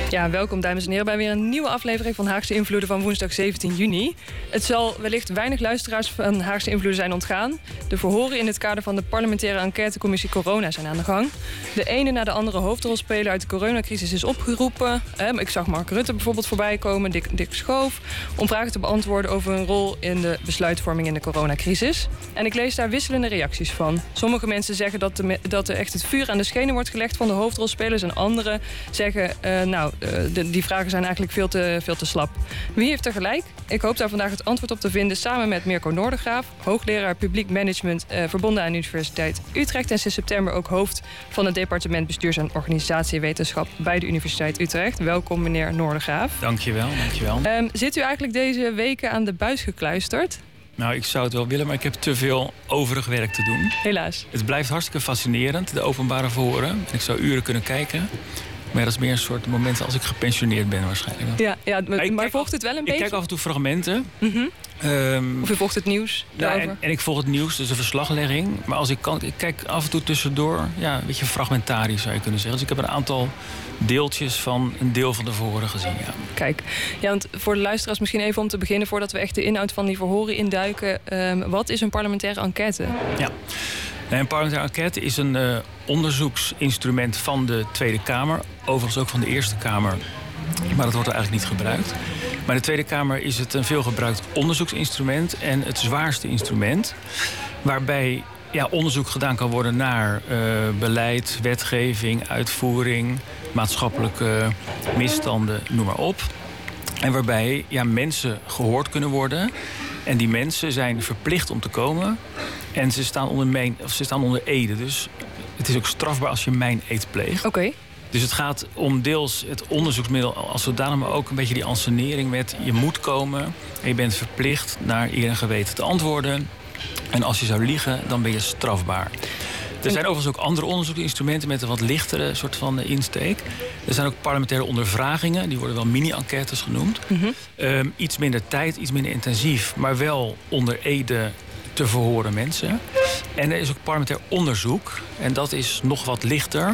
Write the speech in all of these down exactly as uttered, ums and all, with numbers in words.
Ja, welkom dames en heren bij weer een nieuwe aflevering van Haagse Invloeden van woensdag zeventien juni. Het zal wellicht weinig luisteraars van Haagse Invloeden zijn ontgaan. De verhoren in het kader van de parlementaire enquêtecommissie Corona zijn aan de gang. De ene na de andere hoofdrolspeler uit de coronacrisis is opgeroepen. Eh, ik zag Mark Rutte bijvoorbeeld voorbij komen, Dick, Dick Schoof, om vragen te beantwoorden over hun rol in de besluitvorming in de coronacrisis. En ik lees daar wisselende reacties van. Sommige mensen zeggen dat, de, dat er echt het vuur aan de schenen wordt gelegd van de hoofdrolspelers en anderen zeggen, uh, nou, uh, de, die vragen zijn eigenlijk veel te, veel te slap. Wie heeft er gelijk? Ik hoop daar vandaag het antwoord op te vinden samen met Mirko Noordegraaf, hoogleraar publiek management uh, verbonden aan de Universiteit Utrecht en sinds september ook hoofd van het departement bestuurs- en organisatiewetenschap bij de Universiteit Utrecht. Welkom meneer Noordegraaf. Dankjewel, dankjewel. Um, zit u eigenlijk deze weken aan de buis gekluisterd? Nou, ik zou het wel willen, maar ik heb te veel overig werk te doen. Helaas. Het blijft hartstikke fascinerend, de openbare verhoren. Ik zou uren kunnen kijken. Maar dat is meer een soort moment als ik gepensioneerd ben waarschijnlijk. Ja, ja maar, maar kijk, volgt het wel een ik beetje? Ik kijk af en toe fragmenten. Mm-hmm. Um, of u volgt het nieuws nou, en, en ik volg het nieuws, dus de verslaglegging. Maar als ik kan, ik kijk af en toe tussendoor, ja, een beetje fragmentarisch zou je kunnen zeggen. Dus ik heb een aantal deeltjes van een deel van de verhoren gezien, ja. Kijk, ja, want voor de luisteraars misschien even om te beginnen, voordat we echt de inhoud van die verhoren induiken. Um, wat is een parlementaire enquête? Ja. Een parlementaire enquête is een uh, onderzoeksinstrument van de Tweede Kamer. Overigens ook van de Eerste Kamer. Maar dat wordt er eigenlijk niet gebruikt. Maar in de Tweede Kamer is het een veelgebruikt onderzoeksinstrument. En het zwaarste instrument. Waarbij ja, onderzoek gedaan kan worden naar uh, beleid, wetgeving, uitvoering, maatschappelijke misstanden, noem maar op. En waarbij ja, mensen gehoord kunnen worden. En die mensen zijn verplicht om te komen. En ze staan onder, mijn, of ze staan onder ede. Dus het is ook strafbaar als je mijn-eed pleegt. Oké. Okay. Dus het gaat om deels het onderzoeksmiddel als zodanig, maar ook een beetje die ansenering met je moet komen. En je bent verplicht naar eer en geweten te antwoorden. En als je zou liegen, dan ben je strafbaar. Er zijn overigens ook andere onderzoeksinstrumenten met een wat lichtere soort van insteek. Er zijn ook parlementaire ondervragingen, die worden wel mini-enquêtes genoemd. Mm-hmm. Um, iets minder tijd, iets minder intensief, maar wel onder ede te verhoren mensen. En er is ook parlementair onderzoek. En dat is nog wat lichter.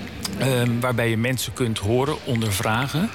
Um, waarbij je mensen kunt horen, ondervragen.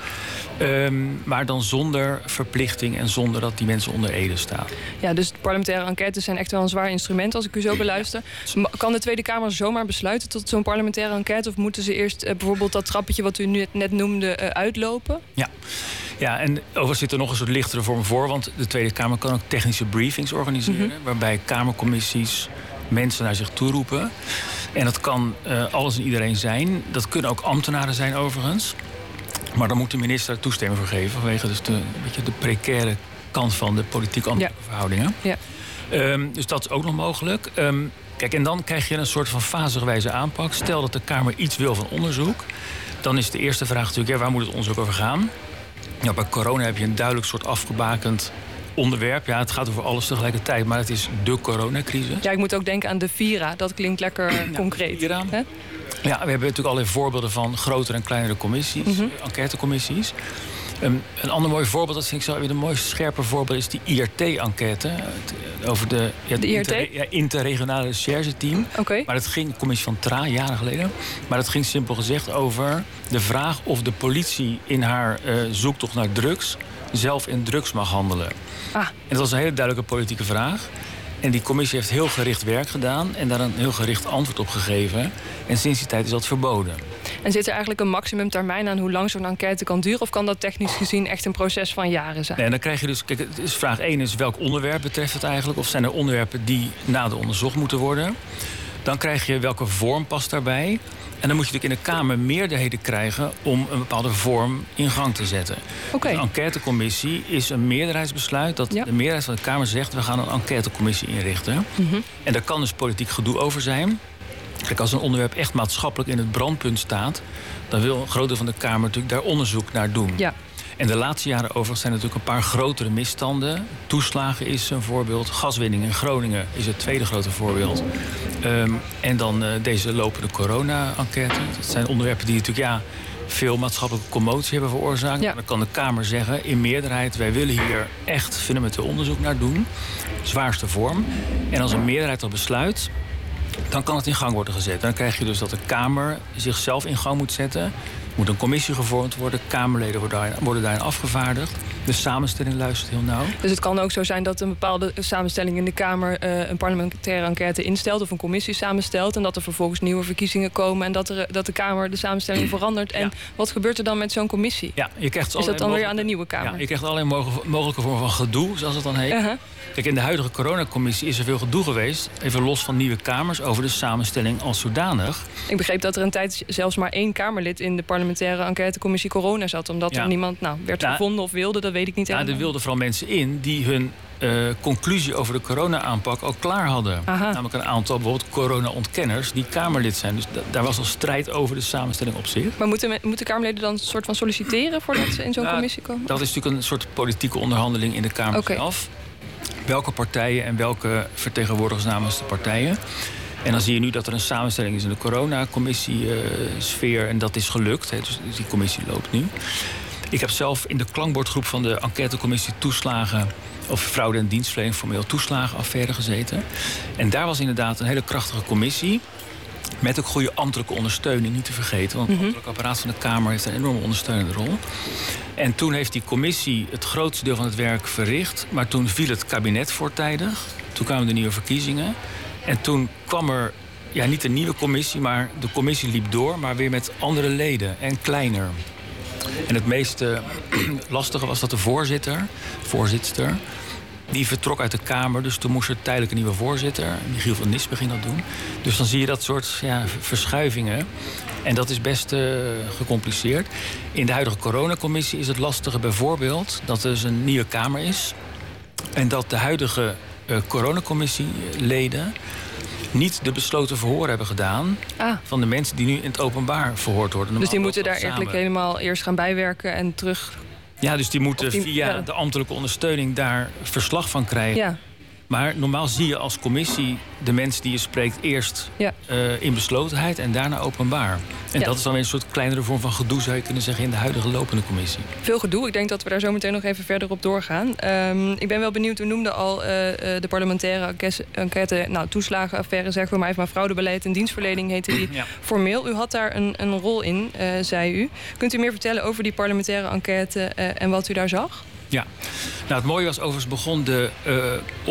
Um, maar dan zonder verplichting en zonder dat die mensen onder ede staan. Ja, dus parlementaire enquêtes zijn echt wel een zwaar instrument als ik u zo beluister. Ja. Kan de Tweede Kamer zomaar besluiten tot zo'n parlementaire enquête? Of moeten ze eerst uh, bijvoorbeeld dat trappetje wat u nu net noemde uh, uitlopen? Ja. Ja, en overigens zit er nog een soort lichtere vorm voor. Want de Tweede Kamer kan ook technische briefings organiseren. Mm-hmm. Waarbij kamercommissies mensen naar zich toe roepen. En dat kan uh, alles en iedereen zijn. Dat kunnen ook ambtenaren zijn overigens. Maar dan moet de minister toestemming voor geven. Vanwege dus de, een beetje de precaire kant van de politiek-ambtelijke ja. verhoudingen. Ja. Um, dus dat is ook nog mogelijk. Um, kijk, en dan krijg je een soort van fasegewijze aanpak. Stel dat de Kamer iets wil van onderzoek. Dan is de eerste vraag natuurlijk, ja, waar moet het onderzoek over gaan? Ja, bij corona heb je een duidelijk soort afgebakend onderwerp. Ja, het gaat over alles tegelijkertijd, maar het is de coronacrisis. Ja, ik moet ook denken aan de Vira. Dat klinkt lekker ja, concreet. Vira. Hè? Ja, we hebben natuurlijk allerlei voorbeelden van grotere en kleinere commissies, mm-hmm. enquêtecommissies. Um, een ander mooi voorbeeld, dat vind ik zo weer een mooi scherper voorbeeld, is die I R T-enquête. Over de, ja, de I R T? Inter, ja, interregionale rechercheteam. Okay. Maar dat ging, de commissie van T R A, jaren geleden. Maar dat ging simpel gezegd over de vraag of de politie in haar uh, zoektocht naar drugs zelf in drugs mag handelen. Ah. En dat was een hele duidelijke politieke vraag. En die commissie heeft heel gericht werk gedaan en daar een heel gericht antwoord op gegeven. En sinds die tijd is dat verboden. En zit er eigenlijk een maximumtermijn aan hoe lang zo'n enquête kan duren? Of kan dat technisch gezien echt een proces van jaren zijn? Nee, dan krijg je dus, kijk, het is vraag één is welk onderwerp betreft het eigenlijk? Of zijn er onderwerpen die nader onderzocht moeten worden? Dan krijg je welke vorm past daarbij. En dan moet je natuurlijk in de Kamer meerderheden krijgen om een bepaalde vorm in gang te zetten. Okay. Een enquêtecommissie is een meerderheidsbesluit dat ja. de meerderheid van de Kamer zegt we gaan een enquêtecommissie inrichten. Mm-hmm. En daar kan dus politiek gedoe over zijn. Kijk, als een onderwerp echt maatschappelijk in het brandpunt staat, dan wil een groot deel van de Kamer natuurlijk daar onderzoek naar doen. Ja. En de laatste jaren overigens zijn er natuurlijk een paar grotere misstanden. Toeslagen is een voorbeeld. Gaswinning in Groningen is het tweede grote voorbeeld. Um, en dan uh, deze lopende corona-enquête. Dat zijn onderwerpen die natuurlijk ja, veel maatschappelijke commotie hebben veroorzaakt. Ja. Dan kan de Kamer zeggen in meerderheid, wij willen hier echt fundamenteel onderzoek naar doen. Zwaarste vorm. En als een meerderheid dat besluit, dan kan het in gang worden gezet. Dan krijg je dus dat de Kamer zichzelf in gang moet zetten moet een commissie gevormd worden. Kamerleden worden daarin, worden daarin afgevaardigd. De samenstelling luistert heel nauw. Dus het kan ook zo zijn dat een bepaalde samenstelling in de Kamer uh, een parlementaire enquête instelt of een commissie samenstelt. En dat er vervolgens nieuwe verkiezingen komen en dat, er, dat de Kamer de samenstelling verandert. En ja. wat gebeurt er dan met zo'n commissie? Ja, je krijgt Is dat dan weer aan de nieuwe Kamer? Ja, je krijgt alleen mogelijke, mogelijke vormen van gedoe, zoals het dan heet. Uh-huh. Kijk, in de huidige coronacommissie is er veel gedoe geweest, even los van nieuwe Kamers, over de samenstelling als zodanig. Ik begreep dat er een tijd zelfs maar één Kamerlid in de parlementaire enquêtecommissie corona zat, omdat ja. er niemand nou, werd ja. gevonden of wilde, dat weet ik niet ja, helemaal. Er wilden vooral mensen in die hun uh, conclusie over de corona-aanpak al klaar hadden. Aha. Namelijk een aantal bijvoorbeeld corona-ontkenners die Kamerlid zijn. Dus da- daar was al strijd over de samenstelling op zich. Maar moeten, moeten Kamerleden dan een soort van solliciteren voordat ze in zo'n nou, commissie komen? Dat is natuurlijk een soort politieke onderhandeling in de Kamer okay. zelf. Welke partijen en welke vertegenwoordigers namens de partijen. En dan zie je nu dat er een samenstelling is in de coronacommissie-sfeer. Uh, en dat is gelukt. Hè, dus die commissie loopt nu. Ik heb zelf in de klankbordgroep van de enquêtecommissie toeslagen, of fraude en dienstverlening, formeel toeslagenaffaire gezeten. En daar was inderdaad een hele krachtige commissie. Met ook goede ambtelijke ondersteuning, niet te vergeten. Want het ambtelijk apparaat van de Kamer heeft een enorme ondersteunende rol. En toen heeft die commissie het grootste deel van het werk verricht. Maar toen viel het kabinet voortijdig. Toen kwamen de nieuwe verkiezingen. En toen kwam er, ja, niet een nieuwe commissie, maar de commissie liep door, maar weer met andere leden en kleiner. En het meest uh, lastige was dat de voorzitter, voorzitster, die vertrok uit de Kamer. Dus toen moest er tijdelijk een nieuwe voorzitter. Michiel van Nispen ging dat doen. Dus dan zie je dat soort ja, verschuivingen. En dat is best uh, gecompliceerd. In de huidige coronacommissie is het lastige bijvoorbeeld dat er dus een nieuwe Kamer is. En dat de huidige uh, coronacommissieleden niet de besloten verhoor hebben gedaan ah. van de mensen die nu in het openbaar verhoord worden. Normaal dus die moeten daar samen. eigenlijk helemaal eerst gaan bijwerken en terug. Ja, dus die moeten die, via ja. de ambtelijke ondersteuning daar verslag van krijgen. Ja. Maar normaal zie je als commissie de mensen die je spreekt eerst ja. uh, in beslotenheid en daarna openbaar. En ja. dat is dan weer een soort kleinere vorm van gedoe, zou je kunnen zeggen, in de huidige lopende commissie. Veel gedoe. Ik denk dat we daar zo meteen nog even verder op doorgaan. Um, ik ben wel benieuwd, u noemde al uh, de parlementaire enquête, nou, toeslagenaffaire, zeggen we maar even, maar fraudebeleid en dienstverlening heette die ja. formeel. U had daar een, een rol in, uh, zei u. Kunt u meer vertellen over die parlementaire enquête uh, en wat u daar zag? Ja, nou, het mooie was overigens begon de uh,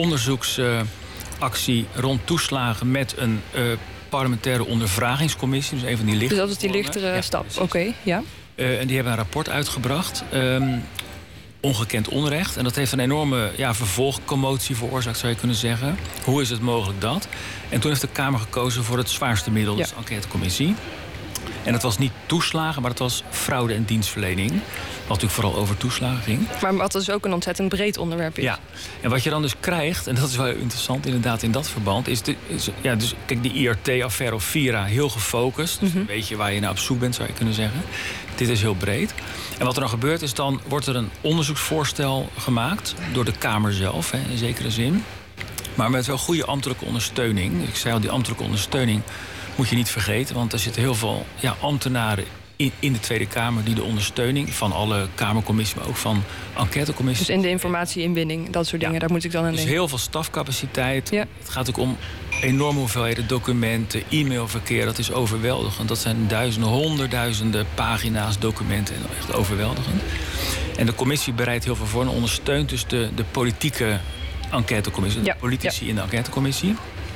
onderzoeksactie uh, rond toeslagen met een uh, parlementaire ondervragingscommissie. Dus een van die lichtere. Dus dat is die lichtere ja, stap, oké, okay, ja. Uh, en die hebben een rapport uitgebracht. Um, ongekend onrecht. En dat heeft een enorme ja, vervolgcommotie veroorzaakt, zou je kunnen zeggen. Hoe is het mogelijk dat? En toen heeft de Kamer gekozen voor het zwaarste middel, ja. dus de enquêtecommissie. En dat was niet toeslagen, maar het was fraude en dienstverlening. Wat natuurlijk vooral over toeslagen ging. Maar wat dus ook een ontzettend breed onderwerp is. Ja, en wat je dan dus krijgt, en dat is wel interessant inderdaad in dat verband, is, de, is ja, dus kijk, die I R T-affaire of Vira, heel gefocust. Mm-hmm. Dus weet je waar je naar op zoek bent, zou je kunnen zeggen. Dit is heel breed. En wat er dan gebeurt is, dan wordt er een onderzoeksvoorstel gemaakt door de Kamer zelf, hè, in zekere zin. Maar met wel goede ambtelijke ondersteuning. Ik zei al, die ambtelijke ondersteuning moet je niet vergeten, want er zitten heel veel ja, ambtenaren in, in de Tweede Kamer die de ondersteuning van alle Kamercommissies, maar ook van enquêtecommissies. Dus in de informatieinwinning, dat soort dingen, ja. daar moet ik dan aan dus denken. Dus heel veel stafcapaciteit. Ja. Het gaat ook om enorme hoeveelheden documenten, e-mailverkeer, dat is overweldigend. Dat zijn duizenden, honderdduizenden pagina's documenten, echt overweldigend. En de commissie bereidt heel veel voor en ondersteunt dus de, de politieke enquêtecommissie, ja. de politici ja. in de enquêtecommissie.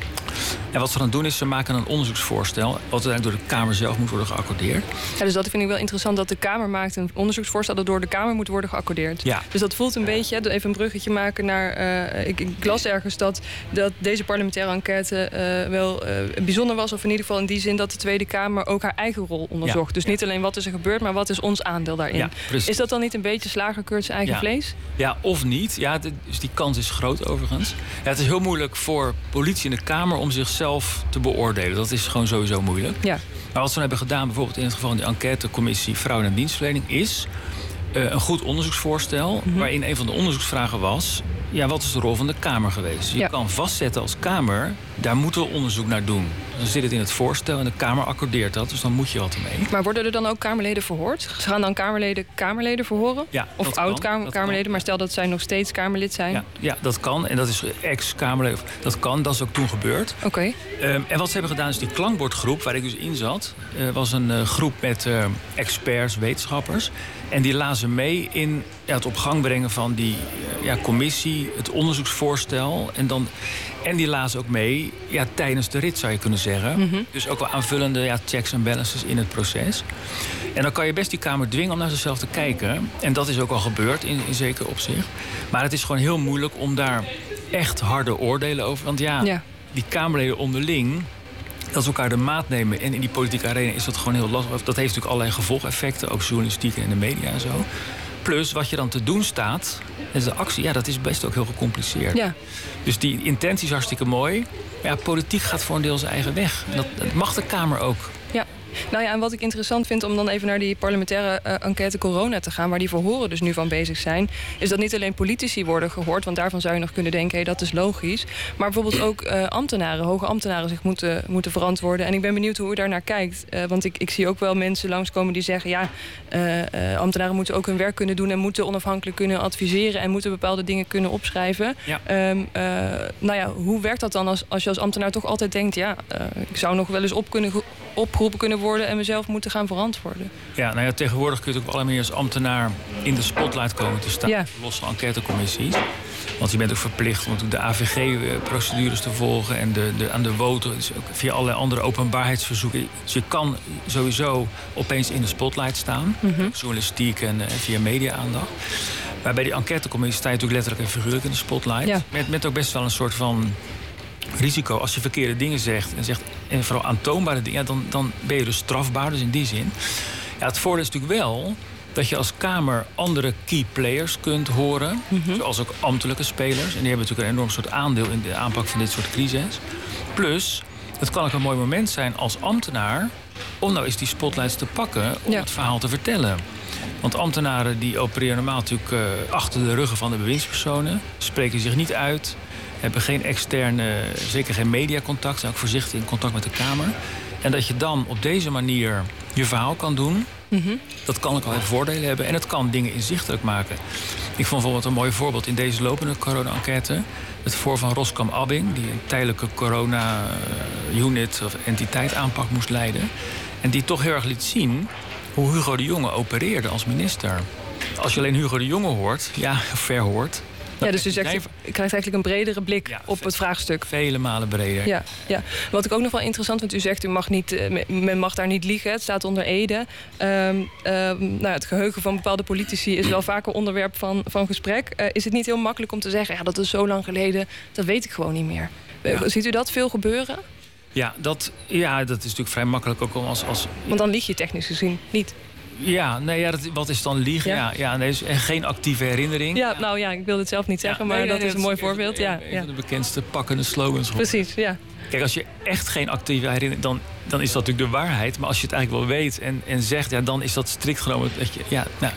En wat ze dan doen is, ze maken een onderzoeksvoorstel, wat uiteindelijk door de Kamer zelf moet worden geaccordeerd. Ja, dus dat vind ik wel interessant, dat de Kamer maakt een onderzoeksvoorstel dat door de Kamer moet worden geaccordeerd. Ja. Dus dat voelt een beetje, even een bruggetje maken naar, uh, ik, ik las ergens dat, dat deze parlementaire enquête uh, wel uh, bijzonder was, of in ieder geval in die zin dat de Tweede Kamer ook haar eigen rol onderzocht. Ja. Dus niet alleen wat is er gebeurd, maar wat is ons aandeel daarin. Ja, is dat dan niet een beetje slager keurt zijn eigen ja. vlees? Ja, of niet. Ja, de, dus die kans is groot overigens. Ja, het is heel moeilijk voor politie in de Kamer om zichzelf te beoordelen. Dat is gewoon sowieso moeilijk. Ja. Maar wat ze hebben gedaan, bijvoorbeeld in het geval van de enquêtecommissie Fraude en Dienstverlening, is uh, een goed onderzoeksvoorstel, mm-hmm. waarin een van de onderzoeksvragen was, ja, wat is de rol van de Kamer geweest? Dus je ja. kan vastzetten als Kamer, daar moeten we onderzoek naar doen. Dan zit het in het voorstel en de Kamer accordeert dat. Dus dan moet je wat ermee. Maar worden er dan ook Kamerleden verhoord? Ze gaan dan Kamerleden Kamerleden verhoren? Ja, of oud-Kamerleden, maar stel dat zij nog steeds Kamerlid zijn? Ja, ja, dat kan. En dat is ex-Kamerlid. Dat kan, dat is ook toen gebeurd. Oké. Okay. Um, en wat ze hebben gedaan is die klankbordgroep, waar ik dus in zat... Uh, was een uh, groep met uh, experts, wetenschappers. En die lazen mee in ja, het op gang brengen van die uh, ja, commissie, het onderzoeksvoorstel. En, dan, en die lazen ook mee ja, tijdens de rit, zou je kunnen zeggen. Mm-hmm. Dus ook wel aanvullende ja, checks en balances in het proces. En dan kan je best die Kamer dwingen om naar zichzelf te kijken. En dat is ook al gebeurd in, in zeker opzicht. Maar het is gewoon heel moeilijk om daar echt harde oordelen over. Want ja, ja. die Kamerleden onderling, dat ze elkaar de maat nemen. En in die politieke arena is dat gewoon heel lastig. Dat heeft natuurlijk allerlei gevolgeffecten, ook journalistiek en in de media en zo. Plus, wat je dan te doen staat, is de actie, ja, dat is best ook heel gecompliceerd. Ja. Dus die intentie is hartstikke mooi. Maar ja, politiek gaat voor een deel zijn eigen weg. En dat, dat mag de Kamer ook. Ja. Nou ja, en wat ik interessant vind om dan even naar die parlementaire uh, enquête corona te gaan, waar die verhoren dus nu van bezig zijn, is dat niet alleen politici worden gehoord, want daarvan zou je nog kunnen denken, hé, hey, dat is logisch. Maar bijvoorbeeld ook uh, ambtenaren, hoge ambtenaren zich moeten, moeten verantwoorden. En ik ben benieuwd hoe u daar naar kijkt. Uh, want ik, ik zie ook wel mensen langskomen die zeggen, ja, uh, uh, ambtenaren moeten ook hun werk kunnen doen en moeten onafhankelijk kunnen adviseren en moeten bepaalde dingen kunnen opschrijven. Ja. Um, uh, nou ja, hoe werkt dat dan als, als je als ambtenaar toch altijd denkt, ja, uh, ik zou nog wel eens op kunnen, opgeroepen kunnen worden en mezelf moeten gaan verantwoorden. Ja, nou ja, tegenwoordig kun je ook op alle manieren als ambtenaar in de spotlight komen te staan. Ja. Losse enquêtecommissies. Want je bent ook verplicht om de A V G-procedures te volgen en de, de, aan de woten, dus ook via allerlei andere openbaarheidsverzoeken. Dus je kan sowieso opeens in de spotlight staan. Mm-hmm. Journalistiek en, en via media-aandacht. Maar bij die enquêtecommissie sta je natuurlijk letterlijk en figuurlijk in de spotlight. Ja. Met, met ook best wel een soort van risico. Als je verkeerde dingen zegt en zegt en vooral aantoonbare dingen, ja, dan, dan ben je dus strafbaar. Dus in die zin. Ja, het voordeel is natuurlijk wel dat je als Kamer andere key players kunt horen. Mm-hmm. Zoals ook ambtelijke spelers. En die hebben natuurlijk een enorm soort aandeel in de aanpak van dit soort crises. Plus, het kan ook een mooi moment zijn als ambtenaar om nou eens die spotlights te pakken om ja. het verhaal te vertellen. Want ambtenaren die opereren normaal natuurlijk uh, achter de ruggen van de bewindspersonen, spreken zich niet uit, hebben geen externe, zeker geen mediacontact, zijn ook voorzichtig in contact met de Kamer. En dat je dan op deze manier je verhaal kan doen, mm-hmm. dat kan ook al voordelen hebben en het kan dingen inzichtelijk maken. Ik vond bijvoorbeeld een mooi voorbeeld in deze lopende corona-enquête, het voor van Roskam Abbing, die een tijdelijke corona-unit of entiteit aanpak moest leiden. En die toch heel erg liet zien hoe Hugo de Jonge opereerde als minister. Als je alleen Hugo de Jonge hoort, ja, verhoort. Ja, dus u zegt, je krijgt eigenlijk een bredere blik ja, op het vraagstuk. Vele malen breder. Ja, ja. Wat ik ook nog wel interessant vind, u zegt, u mag niet, men mag daar niet liegen. Het staat onder ede. Um, um, nou, het geheugen van bepaalde politici is wel vaker onderwerp van, van gesprek. Uh, is het niet heel makkelijk om te zeggen, ja, dat is zo lang geleden, dat weet ik gewoon niet meer. Ja. Ziet u dat veel gebeuren? Ja, dat, ja, dat is natuurlijk vrij makkelijk ook om als, als... Want dan lieg je technisch gezien niet. Ja, nee, ja, dat, wat is dan liegen? Ja, ja, ja nee, dus geen actieve herinnering. Ja, nou ja, ik wilde het zelf niet zeggen, ja, nee, maar nee, dat nee, is een mooi voorbeeld. Een, ja, een ja. van de bekendste pakkende slogans. Precies, ja. Kijk, als je echt geen actieve herinnering, dan, dan is dat natuurlijk de waarheid. Maar als je het eigenlijk wel weet en, en zegt, ja, dan is dat strikt genomen. Dat je, ja, nou.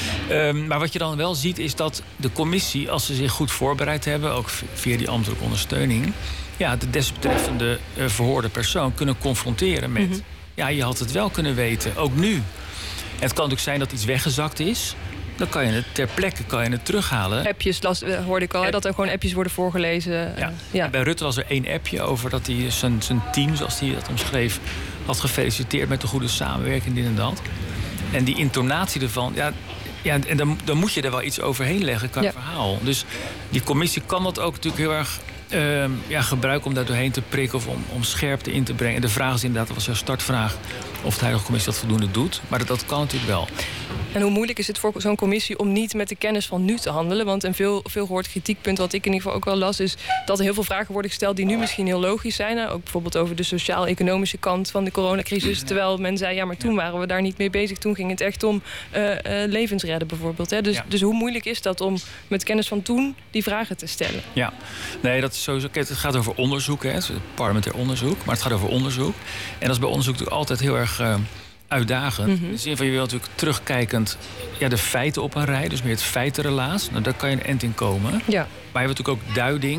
um, maar wat je dan wel ziet, is dat de commissie, als ze zich goed voorbereid hebben, ook via die ambtelijke ondersteuning, ja, de desbetreffende uh, verhoorde persoon kunnen confronteren met, mm-hmm. ja, je had het wel kunnen weten, ook nu. En het kan natuurlijk zijn dat iets weggezakt is. Dan kan je het ter plekke kan je het terughalen. Appjes las, hoorde ik al, App. dat er gewoon appjes worden voorgelezen. Ja. Ja. Bij Rutte was er één appje over dat hij zijn, zijn team, zoals hij dat omschreef, had gefeliciteerd met de goede samenwerking, dit en dat. En die intonatie ervan, ja, ja en dan, dan moet je er wel iets overheen leggen qua ja. verhaal. Dus die commissie kan dat ook natuurlijk heel erg Uh, ja, gebruiken om daar doorheen te prikken of om, om scherpte in te brengen. En de vraag is inderdaad, dat was jouw startvraag, of de huidige commissie dat voldoende doet. Maar dat, dat kan natuurlijk wel. En hoe moeilijk is het voor zo'n commissie om niet met de kennis van nu te handelen? Want een veel, veel gehoord kritiekpunt wat ik in ieder geval ook wel las, is dat er heel veel vragen worden gesteld die nu misschien heel logisch zijn. Ook bijvoorbeeld over de sociaal-economische kant van de coronacrisis. Terwijl men zei, ja, maar toen waren we daar niet mee bezig. Toen ging het echt om uh, uh, levensredden bijvoorbeeld. Hè? Dus, ja. dus hoe moeilijk is dat om met kennis van toen die vragen te stellen? Ja, nee, dat is sowieso. Het gaat over onderzoek, hè. Het is parlementair onderzoek, maar het gaat over onderzoek. En dat is bij onderzoek natuurlijk altijd heel erg Uh, uitdagend. Mm-hmm. In de zin van, je wilt natuurlijk terugkijkend ja, de feiten op een rij, dus meer het feitenrelaas. Nou, daar kan je een end in komen. Ja. Maar je wilt natuurlijk ook duiding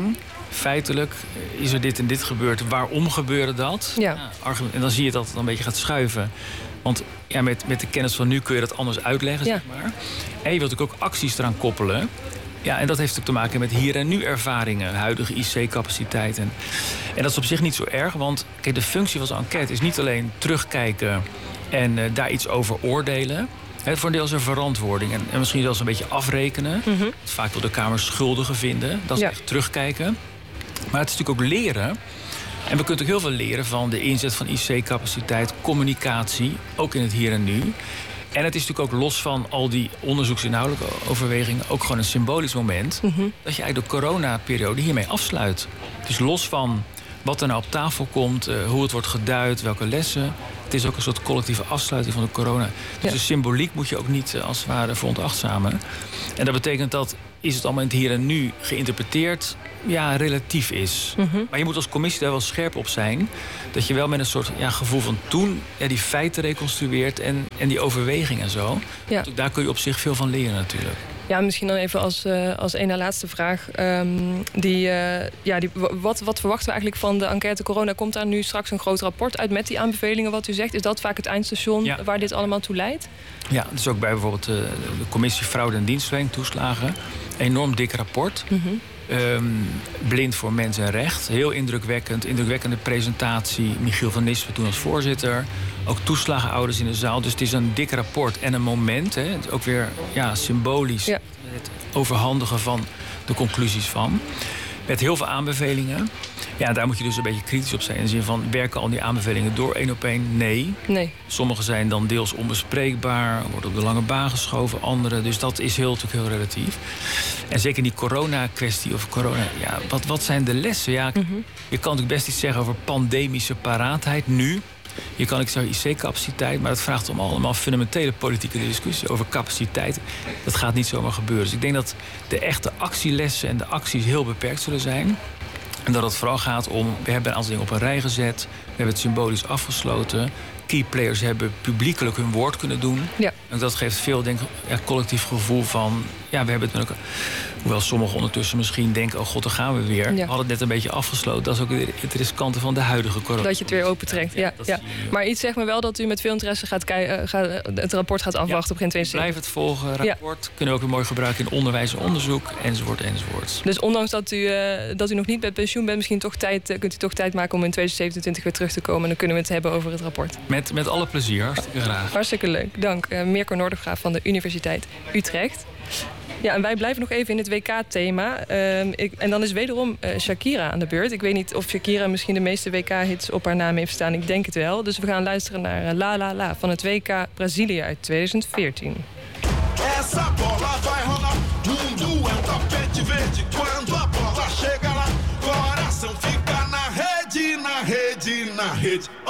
feitelijk is er dit en dit gebeurd. Waarom gebeurde dat? Ja. Ja, en dan zie je dat het een beetje gaat schuiven. Want ja, met, met de kennis van nu kun je dat anders uitleggen, ja. zeg maar. En je wilt ook acties eraan koppelen. Ja, en dat heeft ook te maken met hier en nu ervaringen, huidige I C-capaciteiten. En dat is op zich niet zo erg, want kijk, de functie van zo'n enquête is niet alleen terugkijken en uh, daar iets over oordelen. He, voor een deel is er verantwoording en, en misschien zelfs een beetje afrekenen. Mm-hmm. Vaak wil de Kamer schuldigen vinden, dat is ja. echt terugkijken. Maar het is natuurlijk ook leren. En we kunnen ook heel veel leren van de inzet van I C-capaciteit, communicatie, ook in het hier en nu. En het is natuurlijk ook los van al die onderzoeksinhoudelijke overwegingen ook gewoon een symbolisch moment. Mm-hmm. Dat je eigenlijk de coronaperiode hiermee afsluit. Dus los van wat er nou op tafel komt, uh, hoe het wordt geduid, welke lessen. Het is ook een soort collectieve afsluiting van de corona. Dus ja. de symboliek moet je ook niet uh, als het ware veronachtzamen. En dat betekent dat, is het allemaal in het hier en nu geïnterpreteerd, ja, relatief is. Mm-hmm. Maar je moet als commissie daar wel scherp op zijn. Dat je wel met een soort ja, gevoel van toen ja, die feiten reconstrueert en, en die overweging en zo. Ja. Daar kun je op zich veel van leren natuurlijk. Ja, misschien dan even als, uh, als een na laatste vraag. Um, die, uh, ja, die, wat, wat verwachten we eigenlijk van de enquête corona? Komt daar nu straks een groot rapport uit met die aanbevelingen wat u zegt? Is dat vaak het eindstation ja. waar dit allemaal toe leidt? Ja, dus ook bij bijvoorbeeld uh, de commissie Fraude en Dienstverlening Toeslagen. Enorm dik rapport. Mm-hmm. Um, blind voor mens en recht. Heel indrukwekkend. Indrukwekkende presentatie. Michiel van Nispen toen als voorzitter. Ook toeslagenouders in de zaal. Dus het is een dik rapport en een moment. Hè. Het is ook weer ja, symbolisch. Ja. Het overhandigen van de conclusies van. Met heel veel aanbevelingen. Ja, daar moet je dus een beetje kritisch op zijn. In de zin van, werken al die aanbevelingen door één op één? Nee. nee. Sommige zijn dan deels onbespreekbaar. Worden op de lange baan geschoven. Andere. Dus dat is heel, natuurlijk heel relatief. En zeker die corona-kwestie of corona. Ja, wat, wat zijn de lessen? Ja, mm-hmm. Je kan natuurlijk best iets zeggen over pandemische paraatheid nu. Je kan ik zeggen I C-capaciteit, maar dat vraagt om allemaal fundamentele politieke discussie over capaciteit. Dat gaat niet zomaar gebeuren. Dus ik denk dat de echte actielessen en de acties heel beperkt zullen zijn. En dat het vooral gaat om, we hebben een aantal dingen op een rij gezet. We hebben het symbolisch afgesloten. Key players hebben publiekelijk hun woord kunnen doen. Ja. En dat geeft veel, denk ik, ja, collectief gevoel van, ja, we hebben het met elkaar. Hoewel sommigen ondertussen misschien denken, oh god, daar gaan we weer. Ja. We hadden het net een beetje afgesloten. Dat is ook het riskante van de huidige corona. Dat je het weer opentrekt, ja. ja, ja. Maar iets zegt me wel dat u met veel interesse gaat kijken, gaat, het rapport gaat afwachten ja. op begin tweeëntwintig. Blijf het volgen, rapport. Ja. Kunnen we ook weer mooi gebruiken in onderwijs en onderzoek, enzovoort, enzovoort. Dus ondanks dat u, uh, dat u nog niet met pensioen bent, misschien toch tijd, uh, kunt u toch tijd maken om in tweeduizend zevenentwintig weer terug te komen. En dan kunnen we het hebben over het rapport. Met, met alle plezier, hartstikke graag. Hartstikke leuk, dank. Uh, Mirko Noordergraaf van de Universiteit Utrecht. Ja, en wij blijven nog even in het W K-thema. Uh, en dan is wederom uh, Shakira aan de beurt. Ik weet niet of Shakira misschien de meeste W K-hits op haar naam heeft staan. Ik denk het wel. Dus we gaan luisteren naar uh, La La La van het W K Brazilië uit tweeduizend veertien. Essa bola vai rolar, mundo é um tapete verde. Quando a bola chega lá, coração fica na rede, na rede, na rede.